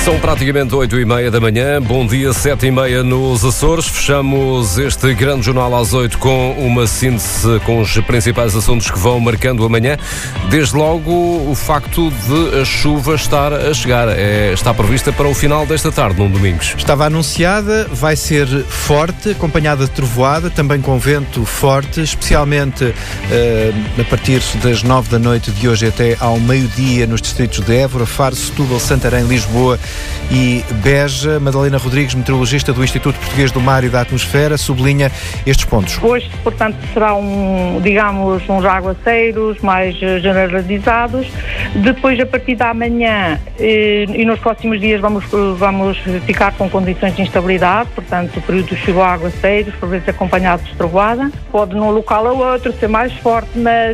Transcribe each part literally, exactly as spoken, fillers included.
São praticamente oito e meia da manhã, bom dia, sete e meia nos Açores. Fechamos este grande jornal às oito com uma síntese com os principais assuntos que vão marcando amanhã. Desde logo o facto de a chuva estar a chegar, é, está prevista para o final desta tarde, num domingo. Estava anunciada, vai ser forte, acompanhada de trovoada, também com vento forte, especialmente uh, a partir das nove da noite de hoje até ao meio-dia nos distritos de Évora, Faro, Setúbal, Santarém, Lisboa e Beja. Madalena Rodrigues, meteorologista do Instituto Português do Mar e da Atmosfera, sublinha estes pontos. Hoje, portanto, serão, digamos, uns aguaceiros mais generalizados. Depois, a partir da manhã e, e nos próximos dias vamos, vamos ficar com condições de instabilidade, portanto, o período de chuva a aguaceiros, por vezes acompanhado de trovoada. Pode num local ou outro ser mais forte, mas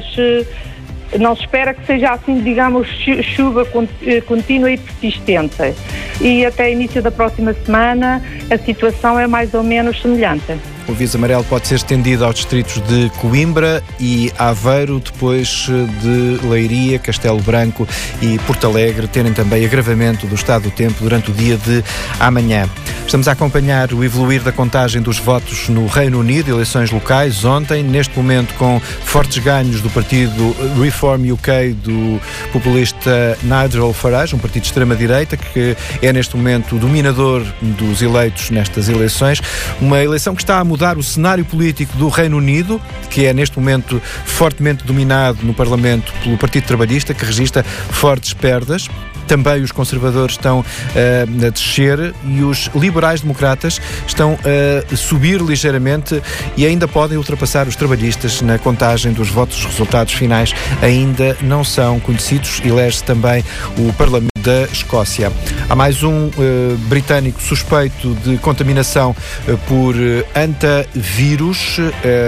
não se espera que seja assim, digamos, chuva contínua e persistente. E até início da próxima semana a situação é mais ou menos semelhante. O aviso amarelo pode ser estendido aos distritos de Coimbra e Aveiro, depois de Leiria, Castelo Branco e Porto Alegre terem também agravamento do estado do tempo durante o dia de amanhã. Estamos a acompanhar o evoluir da contagem dos votos no Reino Unido, eleições locais ontem, neste momento com fortes ganhos do partido Reform U K do populista Nigel Farage, um partido de extrema-direita que é neste momento o dominador dos eleitos nestas eleições. Uma eleição que está a mudar o cenário político do Reino Unido, que é neste momento fortemente dominado no Parlamento pelo Partido Trabalhista, que registra fortes perdas. Também os conservadores estão uh, a descer e os liberais-democratas estão a subir ligeiramente e ainda podem ultrapassar os trabalhistas na contagem dos votos. Os resultados finais ainda não são conhecidos. Elege também o Parlamento da Escócia. Há mais um uh, britânico suspeito de contaminação uh, por uh, antavírus.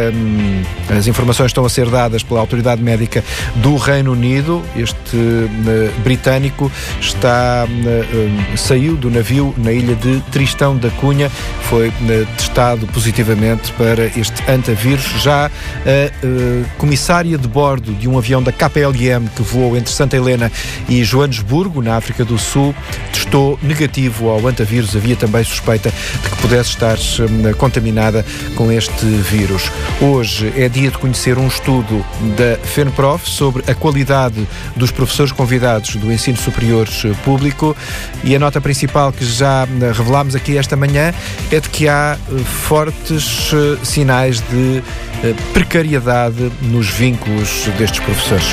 Um, as informações estão a ser dadas pela Autoridade Médica do Reino Unido. Este uh, britânico está, uh, uh, saiu do navio na ilha de Tristão da Cunha, foi uh, testado positivamente para este antavírus. Já a uh, comissária de bordo de um avião da K P L M que voou entre Santa Helena e Joanesburgo, na África do Sul, testou negativo ao antavírus. Havia também suspeita de que pudesse estar uh, contaminada com este vírus. Hoje é dia de conhecer um estudo da FENPROF sobre a qualidade dos professores convidados do ensino superior público, e a nota principal que já revelámos aqui esta manhã é de que há fortes sinais de precariedade nos vínculos destes professores.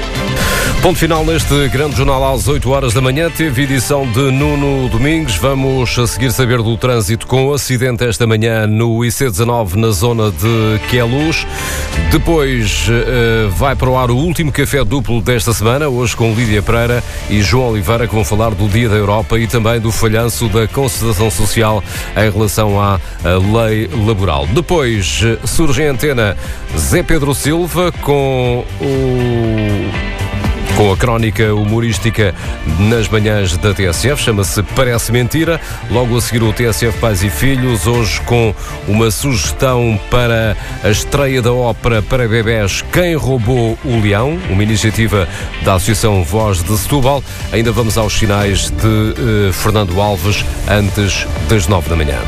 Ponto final neste grande jornal às oito horas da manhã. Teve edição de Nuno Domingos. Vamos a seguir saber do trânsito com o acidente esta manhã no I C dezanove na zona de Queluz. Depois uh, vai para o ar o último café duplo desta semana, hoje com Lídia Pereira e João Oliveira, que vão falar do Dia da Europa e também do falhanço da concertação social em relação à lei laboral. Depois surge em antena Zé Pedro Silva com o... com a crónica humorística nas manhãs da T S F, chama-se Parece Mentira. Logo a seguir o T S F Pais e Filhos, hoje com uma sugestão para a estreia da ópera para bebés Quem Roubou o Leão, uma iniciativa da Associação Voz de Setúbal. Ainda vamos aos sinais de uh, Fernando Alves antes das nove da manhã.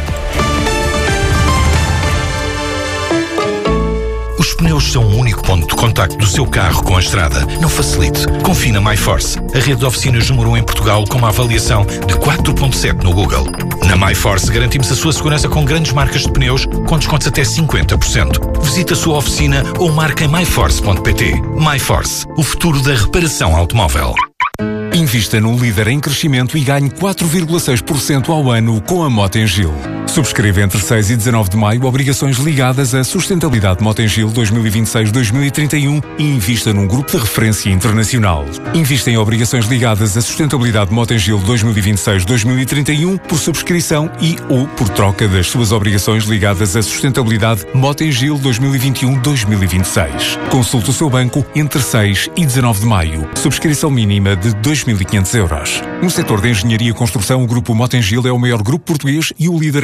Os pneus são o único ponto de contacto do seu carro com a estrada. Não facilite. Confie na MyForce, a rede de oficinas número um em Portugal com uma avaliação de quatro ponto sete no Google. Na MyForce garantimos a sua segurança com grandes marcas de pneus com descontos até cinquenta por cento. Visite a sua oficina ou marque em my force ponto p t. MyForce, o futuro da reparação automóvel. Invista num líder em crescimento e ganhe quatro vírgula seis por cento ao ano com a Motengil. Subscreva entre seis e dezanove de maio obrigações ligadas à sustentabilidade Motengil dois mil e vinte e seis a dois mil e trinta e um e invista num grupo de referência internacional. Invista em obrigações ligadas à sustentabilidade Motengil dois mil e vinte e seis a dois mil e trinta e um por subscrição e ou por troca das suas obrigações ligadas à sustentabilidade Motengil dois mil e vinte e um a dois mil e vinte e seis. Consulte o seu banco entre seis e dezanove de maio. Subscrição mínima de dois mil e quinhentos euros. No setor da engenharia e construção, o grupo Motengil é o maior grupo português e o líder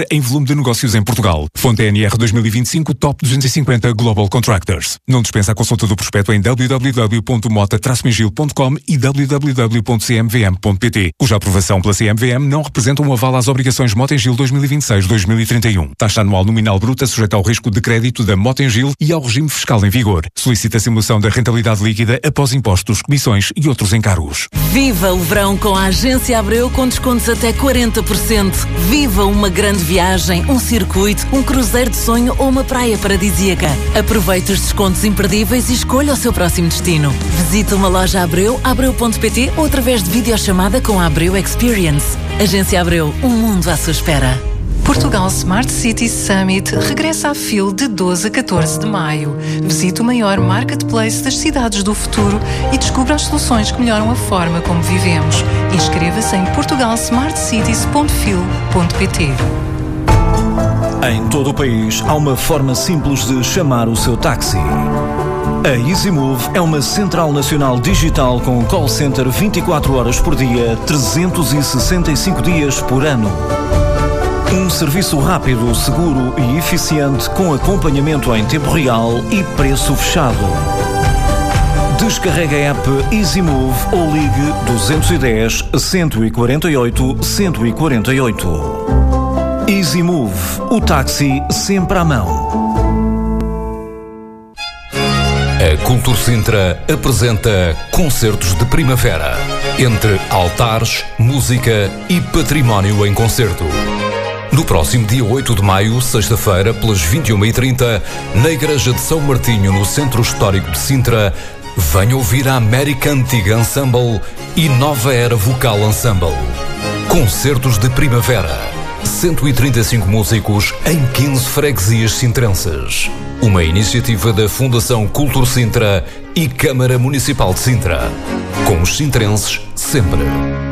em volume de negócios em Portugal. Fonte N R dois mil e vinte e cinco Top duzentos e cinquenta Global Contractors. Não dispensa a consulta do prospecto em w w w ponto mota traço migil ponto com e w w w ponto c m v m ponto p t, cuja aprovação pela C M V M não representa um aval às obrigações Motengil dois mil e vinte e seis a dois mil e trinta e um. Taxa anual nominal bruta sujeita ao risco de crédito da Motengil e ao regime fiscal em vigor. Solicita a simulação da rentabilidade líquida após impostos, comissões e outros encargos. Viva o verão com a Agência Abreu com descontos até quarenta por cento. Viva uma grande viagem, um circuito, um cruzeiro de sonho ou uma praia paradisíaca. Aproveite os descontos imperdíveis e escolha o seu próximo destino. Visite uma loja Abreu, abreu ponto p t ou através de videochamada com a Abreu Experience. Agência Abreu, um mundo à sua espera. Portugal Smart City Summit regressa à F I L de doze a catorze de maio. Visite o maior marketplace das cidades do futuro e descubra as soluções que melhoram a forma como vivemos. Inscreva-se em portugal smart cities ponto f i l ponto p t. Em todo o país há uma forma simples de chamar o seu táxi. A EasyMove é uma central nacional digital com call center vinte e quatro horas por dia, trezentos e sessenta e cinco dias por ano. Um serviço rápido, seguro e eficiente com acompanhamento em tempo real e preço fechado. Descarregue a app EasyMove ou ligue dois um zero, cento e quarenta e oito, cento e quarenta e oito. EasyMove, o táxi sempre à mão. A Cultur Sintra apresenta Concertos de Primavera, entre altares, música e património em concerto. No próximo dia oito de maio, sexta-feira, pelas vinte e uma e trinta, na Igreja de São Martinho, no Centro Histórico de Sintra, venha ouvir a América Antiga Ensemble e Nova Era Vocal Ensemble. Concertos de Primavera. cento e trinta e cinco músicos em quinze freguesias sintrenses. Uma iniciativa da Fundação Cultur Sintra e Câmara Municipal de Sintra. Com os sintrenses sempre.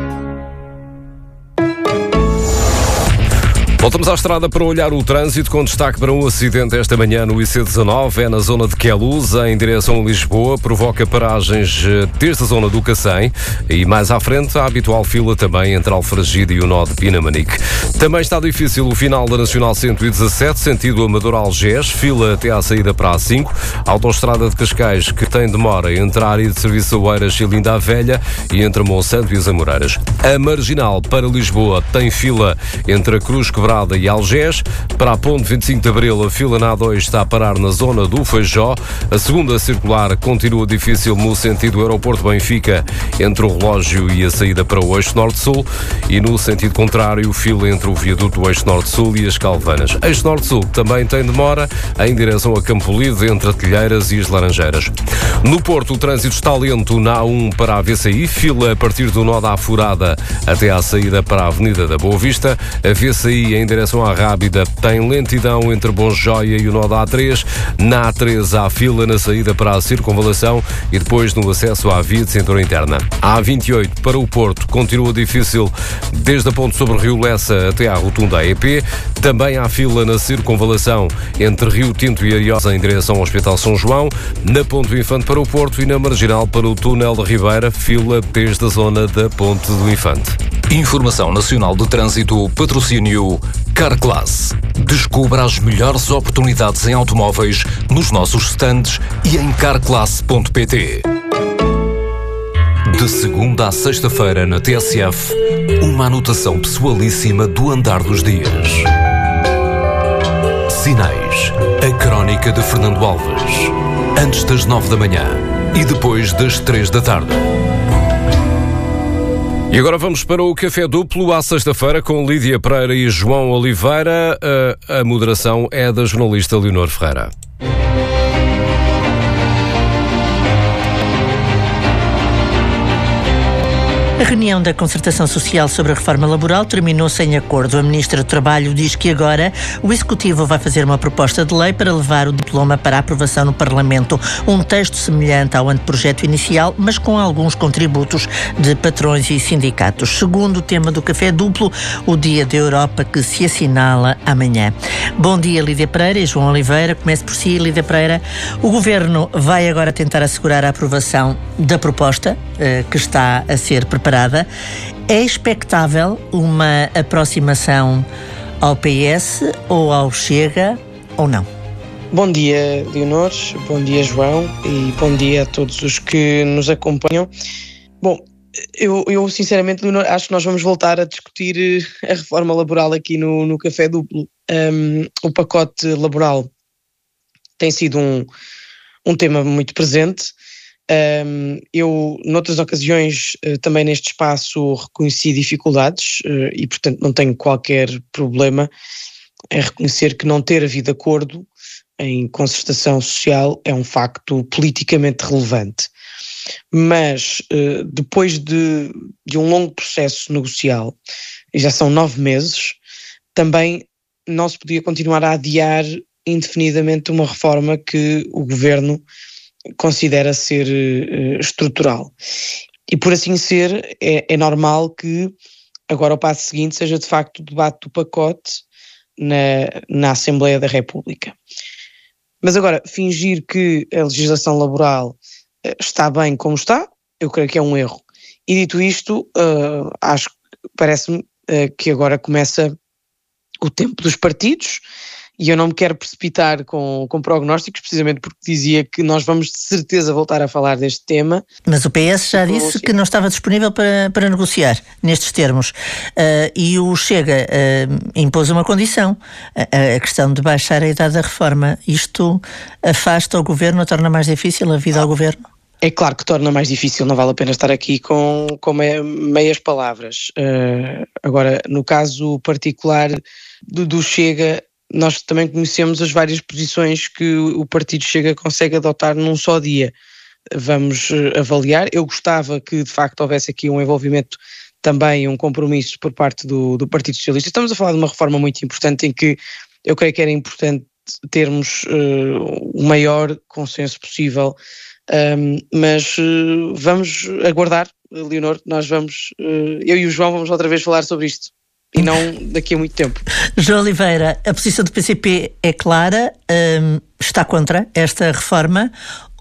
Voltamos à estrada para olhar o trânsito, com destaque para um acidente esta manhã no I C dezanove, é na zona de Queluz, em direção a Lisboa, provoca paragens desde a zona do Cacém e mais à frente a habitual fila também entre Alfragide e o nó de Pinamanique. Também está difícil o final da Nacional cento e dezassete, sentido Amador-Algés, fila até à saída para a A cinco, Autostrada de Cascais, que tem demora entre a área de serviço Oeiras e Linda a Velha e entre Monsanto e as Amoreiras. A Marginal para Lisboa tem fila entre a Cruz Quebrada e Algés. Para a Ponte vinte e cinco de Abril, a fila na A dois está a parar na zona do Feijó. A segunda circular continua difícil no sentido Aeroporto Benfica, entre o relógio e a saída para o Eixo Norte-Sul. E no sentido contrário, fila entre o viaduto do Eixo Norte-Sul e as Calvanas. Eixo Norte-Sul também tem demora em direção a Campolide, entre Atilheiras e as Laranjeiras. No Porto, o trânsito está lento na A um para a V C I, fila a partir do nó da Afurada até à saída para a Avenida da Boa Vista. A V C I em direção à Rábida tem lentidão entre Bom Joia e o nó da A três. Na A três há fila na saída para a Circunvalação e depois no acesso à via de cintura interna. A A vinte e oito para o Porto continua difícil desde a ponte sobre o Rio Lessa até à rotunda A E P. Também há fila na Circunvalação entre Rio Tinto e Ariosa em direção ao Hospital São João. Na Ponte do Infante para o Porto e na Marginal para o Túnel da Ribeira, fila desde a zona da Ponte do Infante. Informação Nacional de Trânsito, patrocínio Carclass. Descubra as melhores oportunidades em automóveis nos nossos stands e em carclass ponto p t. De segunda a sexta-feira na T S F, uma anotação pessoalíssima do andar dos dias. Sinais, a crónica de Fernando Alves, antes das nove da manhã e depois das três da tarde. E agora vamos para o Café Duplo, à sexta-feira, com Lídia Pereira e João Oliveira. A, a moderação é da jornalista Leonor Ferreira. A reunião da Concertação Social sobre a reforma laboral terminou sem acordo. A Ministra do Trabalho diz que agora o Executivo vai fazer uma proposta de lei para levar o diploma para aprovação no Parlamento. Um texto semelhante ao anteprojeto inicial, mas com alguns contributos de patrões e sindicatos. Segundo o tema do Café Duplo, o Dia da Europa, que se assinala amanhã. Bom dia, Lídia Pereira e João Oliveira. Comece por si, Lídia Pereira. O Governo vai agora tentar assegurar a aprovação da proposta eh, que está a ser preparada. É expectável uma aproximação ao P S ou ao Chega ou não? Bom dia, Leonor, bom dia, João, e bom dia a todos os que nos acompanham. Bom, eu, eu sinceramente, Leonor, acho que nós vamos voltar a discutir a reforma laboral aqui no, no Café Duplo. Um, o pacote laboral tem sido um, um tema muito presente. Um, eu, noutras ocasiões, uh, também neste espaço reconheci dificuldades uh, e, portanto, não tenho qualquer problema em reconhecer que não ter havido acordo em concertação social é um facto politicamente relevante. Mas, uh, depois de, de um longo processo negocial, e já são nove meses, também não se podia continuar a adiar indefinidamente uma reforma que o Governo considera ser uh, estrutural. E por assim ser, é, é normal que agora o passo seguinte seja de facto o debate do pacote na, na Assembleia da República. Mas agora, fingir que a legislação laboral uh, está bem como está, eu creio que é um erro. E dito isto, uh, acho, parece-me uh, que agora começa o tempo dos partidos. E eu não me quero precipitar com, com prognósticos, precisamente porque dizia que nós vamos de certeza voltar a falar deste tema. Mas o P S já disse que não estava disponível para, para negociar nestes termos. Uh, e o Chega uh, impôs uma condição, a, a questão de baixar a idade da reforma. Isto afasta o Governo, torna mais difícil a vida ah. ao Governo? É claro que torna mais difícil, não vale a pena estar aqui com, com meias palavras. Uh, agora, no caso particular do, do Chega, nós também conhecemos as várias posições que o Partido Chega consegue adotar num só dia. Vamos avaliar. Eu gostava que de facto houvesse aqui um envolvimento, também um compromisso por parte do, do Partido Socialista. Estamos a falar de uma reforma muito importante em que eu creio que era importante termos uh, o maior consenso possível, um, mas uh, vamos aguardar, Leonor, nós vamos, uh, eu e o João vamos outra vez falar sobre isto. E não daqui a muito tempo. João Oliveira, a posição do P C P é clara, um, está contra esta reforma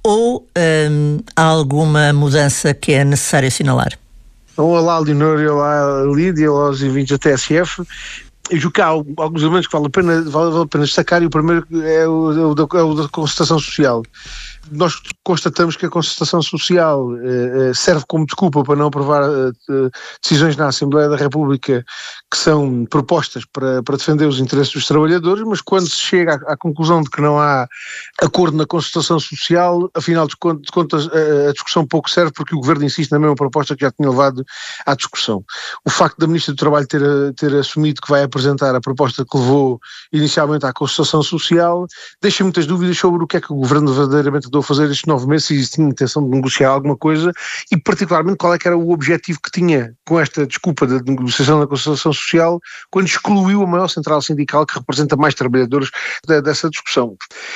ou um, há alguma mudança que é necessário assinalar? Olá, Leonor, olá, Lídia, olá aos ouvintes da T S F. Eu julgo que há alguns elementos que vale a pena, vale a pena destacar, e o primeiro é o, é o, da, é o da concertação social. Nós constatamos que a concertação social eh, serve como desculpa para não aprovar eh, decisões na Assembleia da República que são propostas para, para defender os interesses dos trabalhadores, mas quando se chega à, à conclusão de que não há acordo na concertação social, afinal de contas a, a discussão pouco serve, porque o Governo insiste na mesma proposta que já tinha levado à discussão. O facto da Ministra do Trabalho ter, ter assumido que vai apresentar a proposta que levou inicialmente à concertação social deixa muitas dúvidas sobre o que é que o Governo verdadeiramente a fazer estes nove meses, se tinha intenção de negociar alguma coisa e particularmente qual é que era o objetivo que tinha com esta desculpa da de negociação da concertação social quando excluiu a maior central sindical que representa mais trabalhadores de, dessa discussão.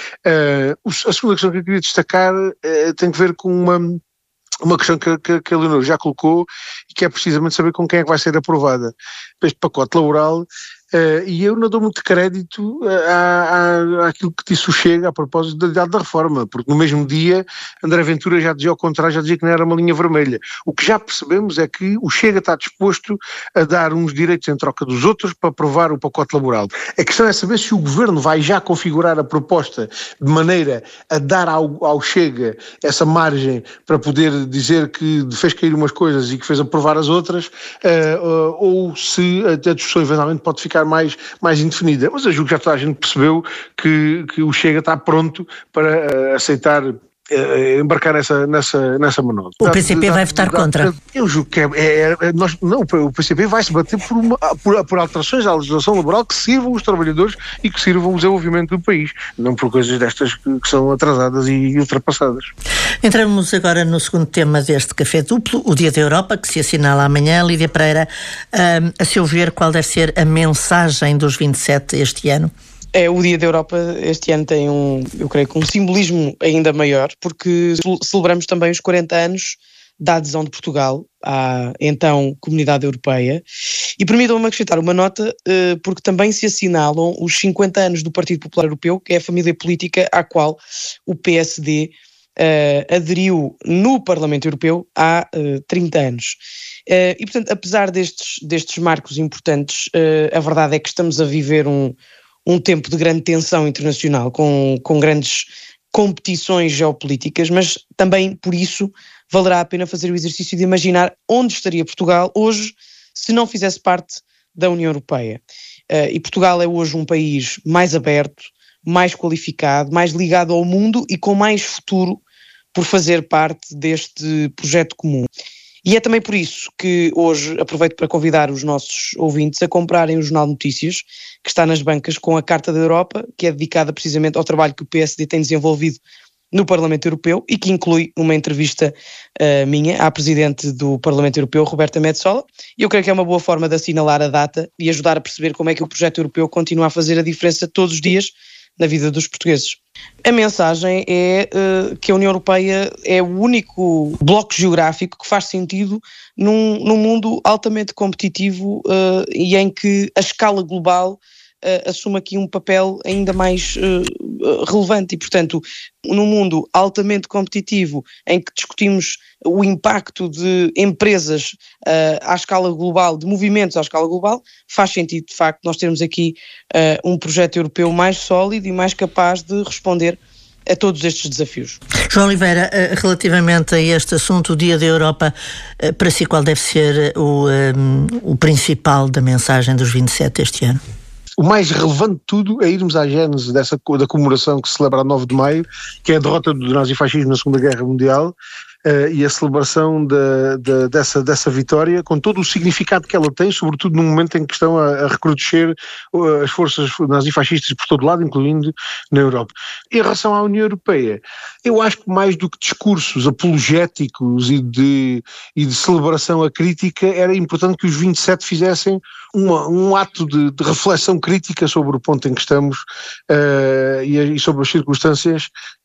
Uh, a segunda questão que eu queria destacar uh, tem a ver com uma Uma questão que, que, que a Leonor já colocou e que é precisamente saber com quem é que vai ser aprovada este pacote laboral. Uh, e eu não dou muito crédito à, à, àquilo que disse o Chega a propósito da idade da reforma, porque no mesmo dia André Ventura já dizia ao contrário, já dizia que não era uma linha vermelha. O que já percebemos é que o Chega está disposto a dar uns direitos em troca dos outros para aprovar o pacote laboral. A questão é saber se o Governo vai já configurar a proposta de maneira a dar ao, ao Chega essa margem para poder dizer que fez cair umas coisas e que fez aprovar as outras, uh, uh, ou se a, a discussão eventualmente pode ficar mais, mais indefinida. Mas eu julgo que já toda a gente percebeu que, que o Chega está pronto para uh, aceitar uh, embarcar nessa, nessa, nessa manobra. O P C P vai votar contra? Eu julgo que é, é, é nós, não, o P C P vai se bater por, uma, por, por alterações à legislação laboral que sirvam os trabalhadores e que sirvam o desenvolvimento do país, não por coisas destas que, que são atrasadas e ultrapassadas. Entramos agora no segundo tema deste Café Duplo, o Dia da Europa, que se assinala amanhã. Lídia Pereira, um, a seu ver, qual deve ser a mensagem dos vinte e sete este ano? É, o Dia da Europa este ano tem um, eu creio que um simbolismo ainda maior, porque celebramos também os quarenta anos da adesão de Portugal à então Comunidade Europeia. E permitam-me acrescentar uma nota, porque também se assinalam os cinquenta anos do Partido Popular Europeu, que é a família política à qual o P S D uh, aderiu no Parlamento Europeu há uh, trinta anos. Uh, e, portanto, apesar destes, destes marcos importantes, uh, a verdade é que estamos a viver um, um tempo de grande tensão internacional, com, com grandes competições geopolíticas, mas também por isso valerá a pena fazer o exercício de imaginar onde estaria Portugal hoje se não fizesse parte da União Europeia. Uh, e Portugal é hoje um país mais aberto, mais qualificado, mais ligado ao mundo e com mais futuro por fazer parte deste projeto comum. E é também por isso que hoje aproveito para convidar os nossos ouvintes a comprarem o Jornal de Notícias, que está nas bancas, com a Carta da Europa, que é dedicada precisamente ao trabalho que o P S D tem desenvolvido no Parlamento Europeu e que inclui uma entrevista uh, minha à Presidente do Parlamento Europeu, Roberta Metsola, e eu creio que é uma boa forma de assinalar a data e ajudar a perceber como é que o projeto europeu continua a fazer a diferença todos os dias na vida dos portugueses. A mensagem é uh, que a União Europeia é o único bloco geográfico que faz sentido num, num mundo altamente competitivo uh, e em que a escala global uh, assume aqui um papel ainda mais uh, relevante e, portanto, num mundo altamente competitivo em que discutimos o impacto de empresas uh, à escala global, de movimentos à escala global, faz sentido, de facto, nós termos aqui uh, um projeto europeu mais sólido e mais capaz de responder a todos estes desafios. João Oliveira, relativamente a este assunto, o Dia da Europa, para si qual deve ser o, um, o principal da mensagem dos vinte e sete este ano? O mais relevante de tudo é irmos à gênese dessa, da comemoração que se celebra a nove de maio, que é a derrota do nazifascismo na Segunda Guerra Mundial, Uh, e a celebração de, de, dessa, dessa vitória, com todo o significado que ela tem, sobretudo no momento em que estão a, a recrudescer uh, as forças nazifascistas por todo lado, incluindo na Europa. Em relação à União Europeia, eu acho que mais do que discursos apologéticos e de, e de celebração a crítica, era importante que os vinte e sete fizessem uma, um ato de, de reflexão crítica sobre o ponto em que estamos uh, e, e sobre as circunstâncias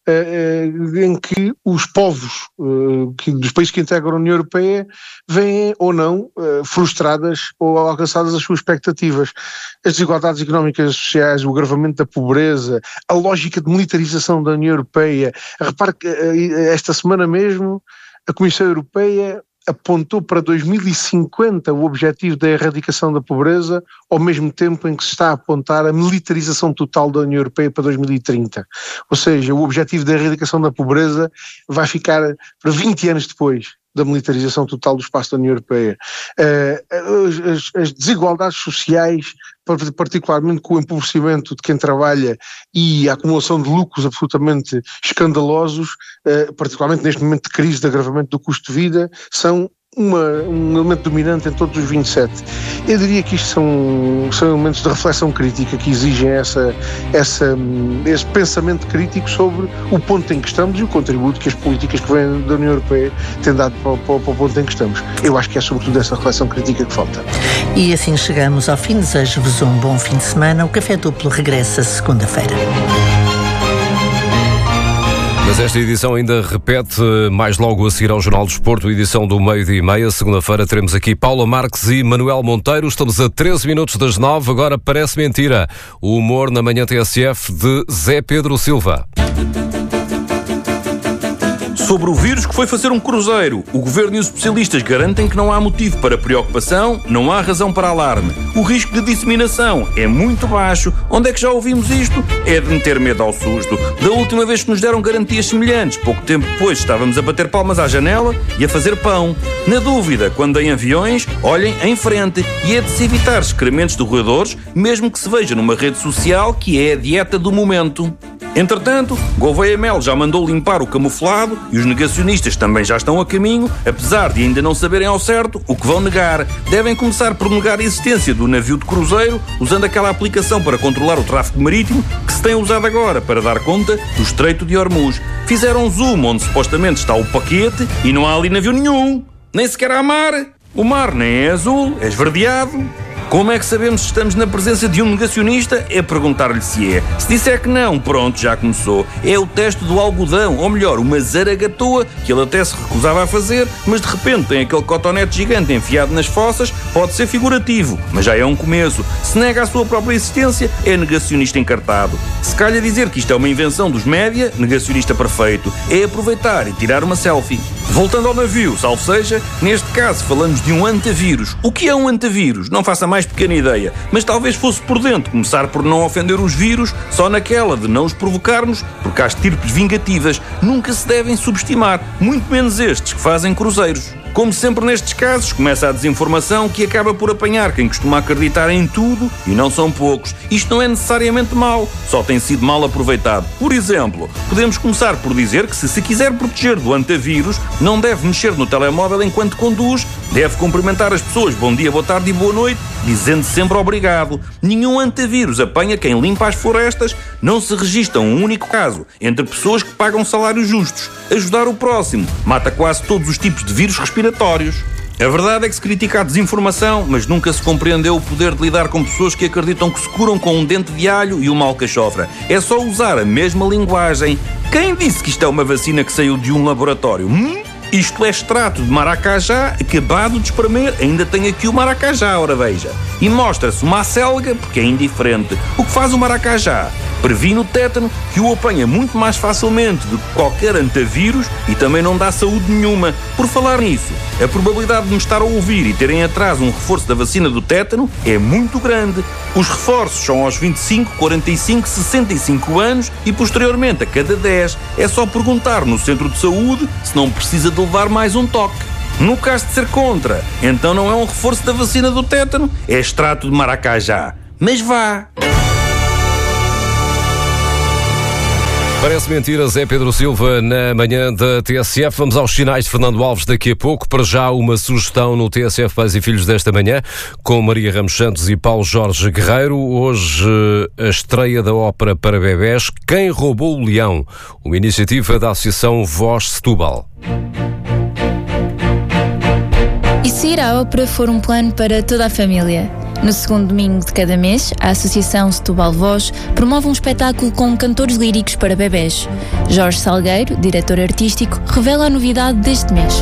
uh, em que os povos uh, que, dos países que integram a União Europeia vêm ou não uh, frustradas ou alcançadas as suas expectativas. As desigualdades económicas e sociais, o agravamento da pobreza, a lógica de militarização da União Europeia. Repare que uh, esta semana mesmo a Comissão Europeia apontou para dois mil e cinquenta o objetivo da erradicação da pobreza, ao mesmo tempo em que se está a apontar a militarização total da União Europeia para dois mil e trinta. Ou seja, o objetivo da erradicação da pobreza vai ficar para vinte anos depois da militarização total do espaço da União Europeia. Uh, as, as desigualdades sociais, particularmente com o empobrecimento de quem trabalha e a acumulação de lucros absolutamente escandalosos, uh, particularmente neste momento de crise, de agravamento do custo de vida, são uma, um elemento dominante em todos os vinte e sete. Eu diria que isto são, são elementos de reflexão crítica que exigem essa, essa, esse pensamento crítico sobre o ponto em que estamos e o contributo que as políticas que vêm da União Europeia têm dado para, para, para o ponto em que estamos. Eu acho que é sobretudo essa reflexão crítica que falta. E assim chegamos ao fim. Desejo-vos um bom fim de semana. O Café Duplo regressa segunda-feira. Mas esta edição ainda repete, mais logo a seguir ao Jornal do Desporto, edição do meio-dia e meia. Segunda-feira teremos aqui Paula Marques e Manuel Monteiro. Estamos a treze minutos das nove. Agora parece mentira. O humor na manhã T S F de Zé Pedro Silva. Sobre o vírus que foi fazer um cruzeiro, o Governo e os especialistas garantem que não há motivo para preocupação, não há razão para alarme. O risco de disseminação é muito baixo. Onde é que já ouvimos isto? É de meter medo ao susto. Da última vez que nos deram garantias semelhantes, pouco tempo depois estávamos a bater palmas à janela e a fazer pão. Na dúvida, quando em aviões, olhem em frente e é de se evitar excrementos de roedores, mesmo que se veja numa rede social que é a dieta do momento. Entretanto, Gouveia Mel já mandou limpar o camuflado e os negacionistas também já estão a caminho, apesar de ainda não saberem ao certo o que vão negar. Devem começar por negar a existência do navio de cruzeiro, usando aquela aplicação para controlar o tráfego marítimo que se tem usado agora para dar conta do Estreito de Hormuz. Fizeram um zoom onde supostamente está o paquete e não há ali navio nenhum. Nem sequer há mar. O mar nem é azul, é esverdeado. Como é que sabemos se estamos na presença de um negacionista? É perguntar-lhe se é. Se disser que não, pronto, já começou. É o teste do algodão, ou melhor, uma zaragatoa que ele até se recusava a fazer, mas de repente tem aquele cotonete gigante enfiado nas fossas, Pode ser figurativo, mas já é um começo. Se nega a sua própria existência, é negacionista encartado. Se calhar dizer que isto é uma invenção dos média, negacionista perfeito, é aproveitar e tirar uma selfie. Voltando ao navio, salvo seja, neste caso falamos de um antavírus. O que é um antavírus? Não faço a mais pequena ideia, mas talvez fosse prudente começar por não ofender os vírus, só naquela de não os provocarmos, porque há estirpes vingativas nunca se devem subestimar, muito menos estes que fazem cruzeiros. Como sempre nestes casos, começa a desinformação que acaba por apanhar quem costuma acreditar em tudo, e não são poucos. Isto não é necessariamente mau, só tem sido mal aproveitado. Por exemplo, podemos começar por dizer que se se quiser proteger do antavírus, não deve mexer no telemóvel enquanto conduz, deve cumprimentar as pessoas bom dia, boa tarde e boa noite, dizendo sempre obrigado. Nenhum antavírus apanha quem limpa as florestas, não se registra um único caso entre pessoas que pagam salários justos. Ajudar o próximo mata quase todos os tipos de vírus respiratórios. A verdade é que se critica a desinformação, mas nunca se compreendeu o poder de lidar com pessoas que acreditam que se curam com um dente de alho e uma alcachofra. É só usar a mesma linguagem. Quem disse que isto é uma vacina que saiu de um laboratório? Hum? Isto é extrato de maracajá acabado de espremer. Ainda tem aqui o maracajá, ora veja. E mostra-se uma acelga porque é indiferente. O que faz o maracajá? Previne o tétano, que o apanha muito mais facilmente do que qualquer antavírus e também não dá saúde nenhuma. Por falar nisso, a probabilidade de me estar a ouvir e terem atrás um reforço da vacina do tétano é muito grande. Os reforços são aos vinte e cinco, quarenta e cinco, sessenta e cinco anos e posteriormente a cada dez. É só perguntar no centro de saúde se não precisa de levar mais um toque. No caso de ser contra, então não é um reforço da vacina do tétano, é extrato de maracajá. Mas vá! Parece mentira, Zé Pedro Silva, na manhã da T S F. Vamos aos sinais de Fernando Alves daqui a pouco. Para já, uma sugestão no T S F Pais e Filhos desta manhã, com Maria Ramos Santos e Paulo Jorge Guerreiro. Hoje, a estreia da ópera para bebés, Quem Roubou o Leão? Uma iniciativa da Associação Voz Setúbal. E se ir à ópera for um plano para toda a família? No segundo domingo de cada mês, a Associação Setúbal Voz promove um espetáculo com cantores líricos para bebés. Jorge Salgueiro, diretor artístico, revela a novidade deste mês.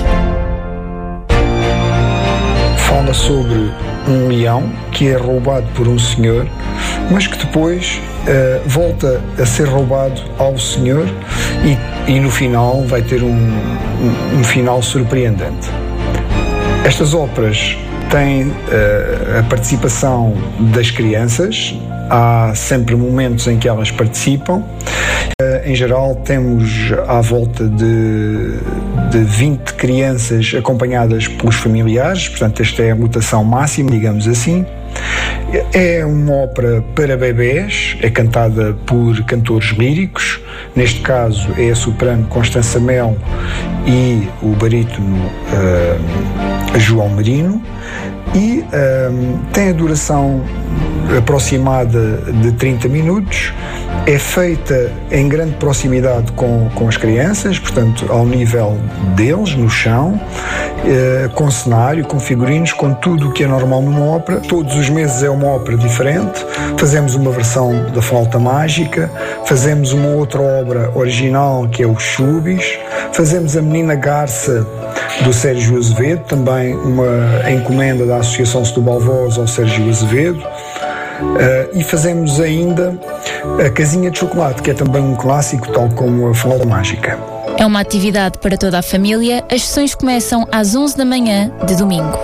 Fala sobre um leão que é roubado por um senhor, mas que depois uh, volta a ser roubado ao senhor e, e no final vai ter um, um, um final surpreendente. Estas óperas têm uh, a participação das crianças, há sempre momentos em que elas participam. Uh, em geral temos à volta de, de vinte crianças acompanhadas pelos familiares, portanto esta é a mutação máxima, digamos assim. É uma ópera para bebés, é cantada por cantores líricos, neste caso é a soprano Constança Mel e o barítono uh, João Marino, e um, tem a duração aproximada de trinta minutos, é feita em grande proximidade com, com as crianças, portanto ao nível deles, no chão, eh, com cenário, com figurinos, com tudo o que é normal numa ópera. Todos os meses é uma ópera diferente, fazemos uma versão da Flauta Mágica, fazemos uma outra obra original que é o Chubis, fazemos a Menina Garça do Sérgio Azevedo, também uma encomenda da Associação Setúbal Voz ao Sérgio Azevedo, uh, e fazemos ainda a Casinha de Chocolate, que é também um clássico, tal como a Flauta Mágica. É uma atividade para toda a família. As sessões começam às onze da manhã de domingo.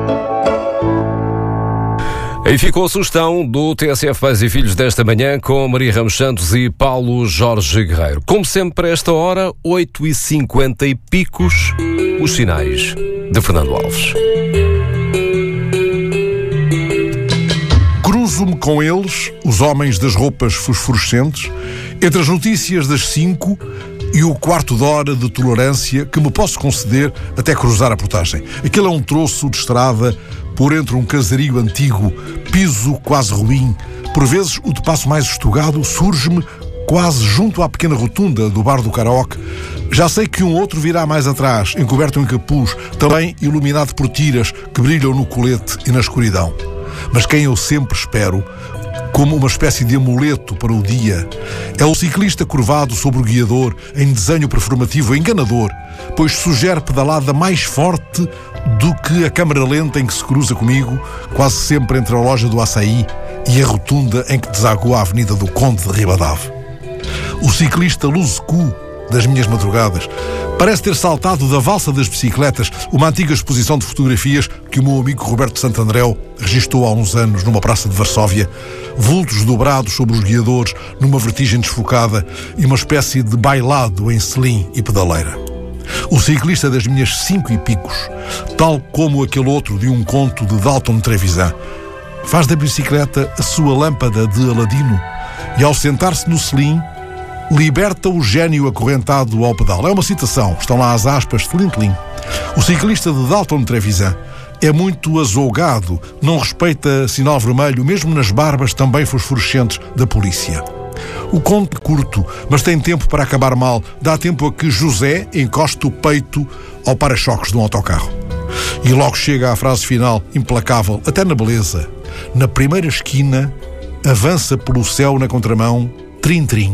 Aí ficou a sugestão do T S F Pais e Filhos desta manhã com Maria Ramos Santos e Paulo Jorge Guerreiro. Como sempre, a esta hora, oito e cinquenta e picos, os sinais de Fernando Alves. Cruzo-me com eles, os homens das roupas fosforescentes, entre as notícias das cinco e o quarto de hora de tolerância que me posso conceder até cruzar a portagem. Aquele é um troço de estrada por entre um casario antigo, piso quase ruim. Por vezes, o de passo mais estugado surge-me quase junto à pequena rotunda do bar do karaoke. Já sei que um outro virá mais atrás, encoberto em capuz, também iluminado por tiras que brilham no colete e na escuridão. Mas quem eu sempre espero, como uma espécie de amuleto para o dia, é o ciclista curvado sobre o guiador em desenho performativo enganador, pois sugere pedalada mais forte do que a câmara lenta em que se cruza comigo, quase sempre entre a loja do Açaí e a rotunda em que desagua a Avenida do Conde de Ribadave. O ciclista luso-cu das minhas madrugadas parece ter saltado da valsa das bicicletas, uma antiga exposição de fotografias que o meu amigo Roberto Santandreu registou há uns anos numa praça de Varsóvia, vultos dobrados sobre os guiadores numa vertigem desfocada e uma espécie de bailado em selim e pedaleira. O ciclista das minhas cinco e picos, tal como aquele outro de um conto de Dalton Trevisan, faz da bicicleta a sua lâmpada de Aladino e, ao sentar-se no selim, liberta o gênio acorrentado ao pedal. É uma citação, estão lá as aspas de Flintlim. O ciclista de Dalton Trevisan é muito azougado, não respeita sinal vermelho, mesmo nas barbas também fosforescentes da polícia. O conto é curto, mas tem tempo para acabar mal. Dá tempo a que José encoste o peito ao para-choques de um autocarro. E logo chega à frase final, implacável, até na beleza. Na primeira esquina, avança pelo céu na contramão, trim-trim.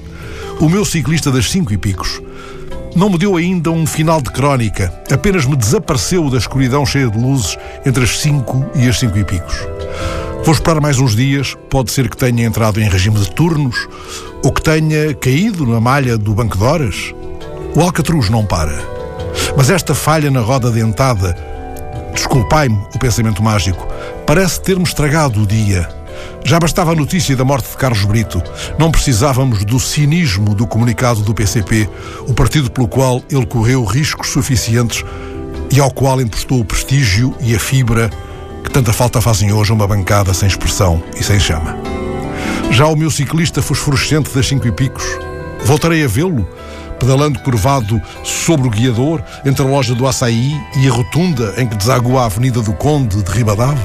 O meu ciclista das cinco e picos não me deu ainda um final de crónica, apenas me desapareceu da escuridão cheia de luzes entre as cinco e as cinco e picos. Vou esperar mais uns dias, pode ser que tenha entrado em regime de turnos ou que tenha caído na malha do banco de horas. O alcatruz não para. Mas esta falha na roda dentada, desculpai-me o pensamento mágico, parece ter-me estragado o dia. Já bastava a notícia da morte de Carlos Brito. Não precisávamos do cinismo do comunicado do P C P, o partido pelo qual ele correu riscos suficientes e ao qual emprestou o prestígio e a fibra que tanta falta fazem hoje a uma bancada sem expressão e sem chama. Já o meu ciclista fosforescente das cinco e picos, voltarei a vê-lo, pedalando curvado sobre o guiador, entre a loja do Açaí e a rotunda em que desagua a Avenida do Conde de Ribadave?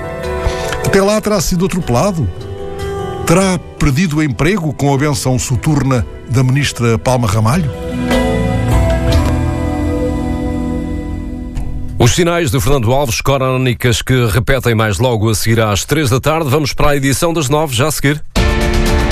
Até lá terá sido atropelado? Terá perdido o emprego com a benção soturna da ministra Palma Ramalho? Os sinais de Fernando Alves, crónicas que repetem mais logo a seguir às três da tarde. Vamos para a edição das nove, já a seguir.